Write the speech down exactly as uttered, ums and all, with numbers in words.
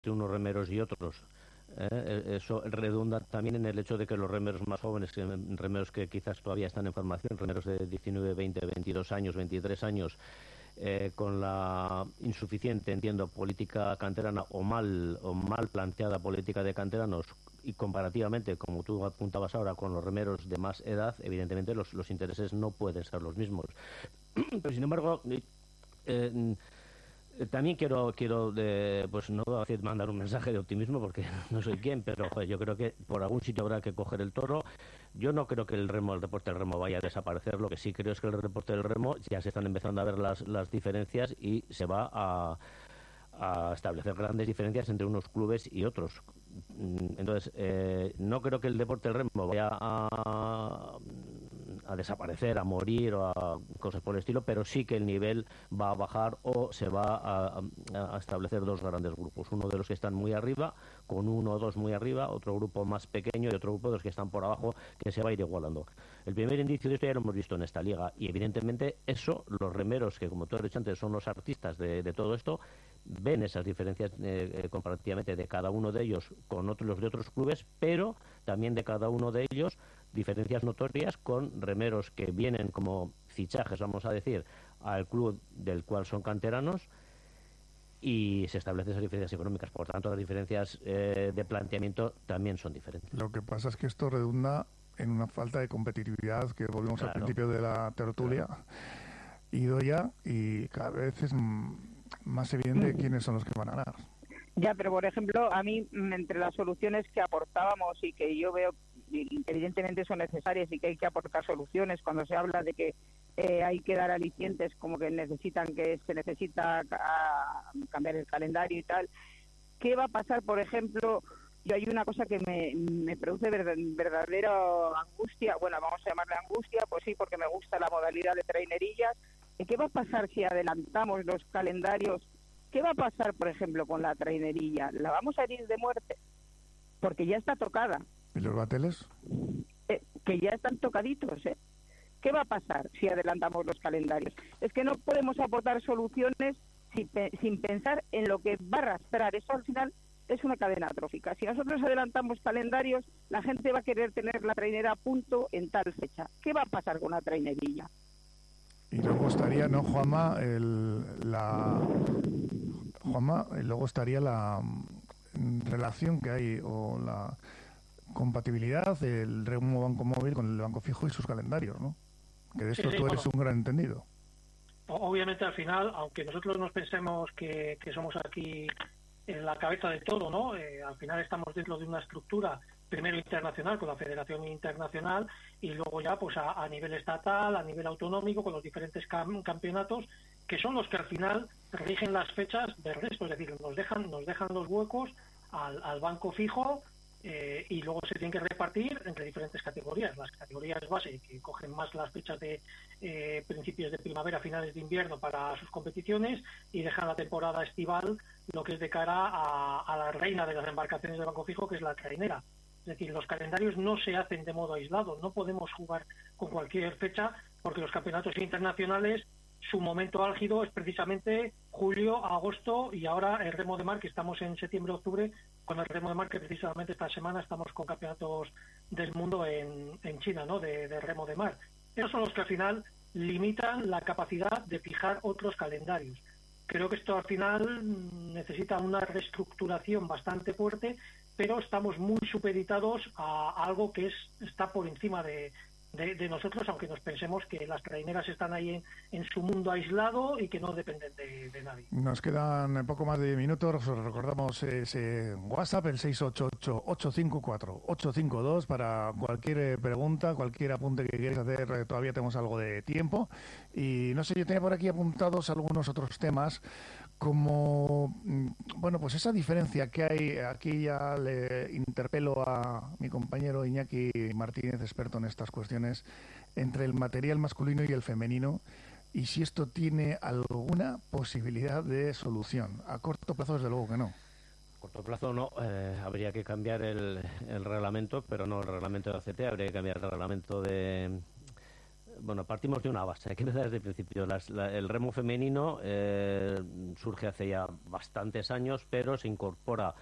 entre unos remeros y otros. Eh, eso redunda también en el hecho de que los remeros más jóvenes, que, remeros que quizás todavía están en formación, remeros de diecinueve, veinte, veintidós años, veintitrés años, eh, con la insuficiente, entiendo, política canterana o mal, o mal planteada política de canteranos, y comparativamente, como tú apuntabas ahora, con los remeros de más edad, evidentemente los, los intereses no pueden ser los mismos. Pero sin embargo, eh, también quiero quiero de, pues no decir mandar un mensaje de optimismo porque no soy quien, pero joder, yo creo que por algún sitio habrá que coger el toro. Yo no creo que el remo, el deporte del remo vaya a desaparecer. Lo que sí creo es que el deporte del remo ya se están empezando a ver las, las diferencias y se va a, a establecer grandes diferencias entre unos clubes y otros. Entonces, eh, no creo que el deporte del remo vaya a, a desaparecer, a morir o a cosas por el estilo, pero sí que el nivel va a bajar o se va a, a establecer dos grandes grupos. Uno de los que están muy arriba, con uno o dos muy arriba, otro grupo más pequeño y otro grupo de los que están por abajo, que se va a ir igualando. El primer indicio de esto ya lo hemos visto en esta liga y evidentemente eso, los remeros, que como tú has dicho antes son los artistas de, de todo esto, ven esas diferencias eh, comparativamente de cada uno de ellos con otros, los de otros clubes, pero también de cada uno de ellos diferencias notorias con remeros que vienen como fichajes, vamos a decir, al club del cual son canteranos, y se establecen esas diferencias económicas. Por tanto, las diferencias eh, de planteamiento también son diferentes. Lo que pasa es que esto redunda en una falta de competitividad, que volvimos claro, al principio de la tertulia, claro. Idoia, y cada vez es más evidente quiénes son los que van a ganar. Ya, pero por ejemplo, a mí, entre las soluciones que aportábamos y que yo veo evidentemente son necesarias y que hay que aportar soluciones, cuando se habla de que eh, hay que dar alicientes, como que necesitan que se necesita a, cambiar el calendario y tal, ¿qué va a pasar? Por ejemplo, yo hay una cosa que me, me produce verdadera angustia, bueno, vamos a llamarle angustia, pues sí, porque me gusta la modalidad de trainerillas. ¿Qué va a pasar si adelantamos los calendarios? ¿Qué va a pasar, por ejemplo, con la trainerilla? ¿La vamos a herir de muerte? Porque ya está tocada. ¿Y los bateles? Eh, que ya están tocaditos, ¿eh? ¿Qué va a pasar si adelantamos los calendarios? Es que no podemos aportar soluciones sin, sin pensar en lo que va a arrastrar. Eso al final es una cadena trófica. Si nosotros adelantamos calendarios, la gente va a querer tener la trainera a punto en tal fecha. ¿Qué va a pasar con la trainerilla? Y luego estaría, ¿no, Juanma? El, la, Juanma, y luego estaría la relación que hay o la compatibilidad del remo banco móvil con el banco fijo y sus calendarios, ¿no? Que de esto sí, sí, tú eres bueno, un gran entendido. Obviamente, al final, aunque nosotros nos pensemos que, que somos aquí en la cabeza de todo, ¿no? Eh, al final estamos dentro de una estructura, primero internacional, con la Federación Internacional, y luego ya pues a, a nivel estatal, a nivel autonómico, con los diferentes cam campeonatos, que son los que al final rigen las fechas del resto, es decir, nos dejan, nos dejan los huecos al, al banco fijo, eh, y luego se tienen que repartir entre diferentes categorías. Las categorías base, que cogen más las fechas de eh, principios de primavera, finales de invierno para sus competiciones, y dejan la temporada estival, lo que es de cara a, a la reina de las embarcaciones de banco fijo, que es la trainera. Es decir, los calendarios no se hacen de modo aislado, no podemos jugar con cualquier fecha, porque los campeonatos internacionales, su momento álgido es precisamente julio, agosto, y ahora el remo de mar, que estamos en septiembre, octubre, con el remo de mar, que precisamente esta semana estamos con campeonatos del mundo en, en China, ¿no? De, de remo de mar. Esos son los que al final limitan la capacidad de fijar otros calendarios. Creo que esto al final necesita una reestructuración bastante fuerte, pero estamos muy supeditados a algo que es está por encima de, de, de nosotros, aunque nos pensemos que las traineras están ahí en, en su mundo aislado y que no dependen de, de nadie. Nos quedan poco más de diez minutos. Recordamos ese WhatsApp, el seis ocho ocho, ocho cinco cuatro, ocho cinco dos, para cualquier pregunta, cualquier apunte que quieras hacer. Todavía tenemos algo de tiempo. Y no sé, yo tenía por aquí apuntados algunos otros temas, como, bueno, pues esa diferencia que hay. Aquí ya le interpelo a mi compañero Iñaki Martínez, experto en estas cuestiones, entre el material masculino y el femenino, y si esto tiene alguna posibilidad de solución. A corto plazo, desde luego que no. A corto plazo no, eh, habría que cambiar el, el reglamento, pero no el reglamento de A C T, habría que cambiar el reglamento de bueno, partimos de una base, hay que empezar desde el principio. Las, la, el remo femenino eh, surge hace ya bastantes años, pero se incorpora